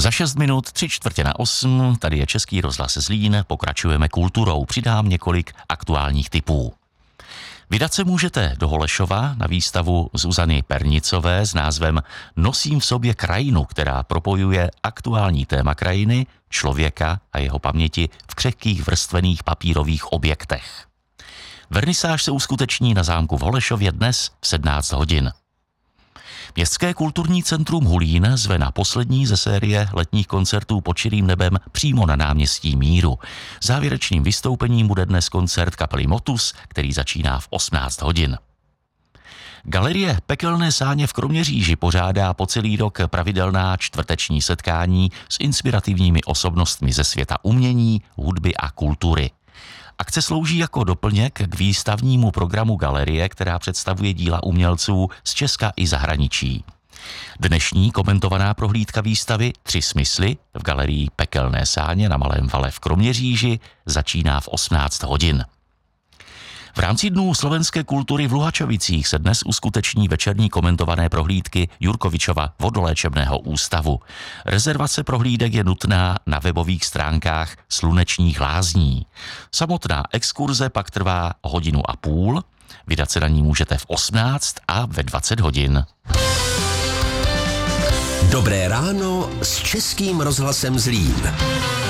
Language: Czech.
Za 6 minut 7:45, tady je Český rozhlas Zlín, pokračujeme kulturou, přidám několik aktuálních tipů. Vydat se můžete do Holešova na výstavu Zuzany Pernicové s názvem Nosím v sobě krajinu, která propojuje aktuální téma krajiny, člověka a jeho paměti v křehkých vrstvených papírových objektech. Vernisáž se uskuteční na zámku v Holešově dnes v 17 hodin. Městské kulturní centrum Hulín zve na poslední ze série letních koncertů pod širým nebem přímo na náměstí Míru. Závěrečným vystoupením bude dnes koncert kapely Motus, který začíná v 18 hodin. Galerie Pekelné sáně v Kroměříži pořádá po celý rok pravidelná čtvrteční setkání s inspirativními osobnostmi ze světa umění, hudby a kultury. Akce slouží jako doplněk k výstavnímu programu galerie, která představuje díla umělců z Česka i zahraničí. Dnešní komentovaná prohlídka výstavy 3 smysly v galerii Pekelné sáně na Malém Vale v Kroměříži začíná v 18 hodin. V rámci Dnů slovenské kultury v Luhačovicích se dnes uskuteční večerní komentované prohlídky Jurkovičova vodoléčebného ústavu. Rezervace prohlídek je nutná na webových stránkách Slunečních lázní. Samotná exkurze pak trvá 1,5 hodiny. Vydat se na ní můžete v 18 a ve 20 hodin. Dobré ráno s Českým rozhlasem Zlín.